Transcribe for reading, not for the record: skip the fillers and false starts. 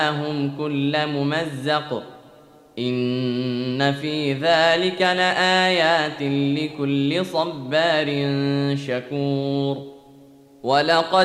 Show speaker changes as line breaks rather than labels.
هم كل ممزق إن في ذلك لآيات لكل صبار شكور ولقد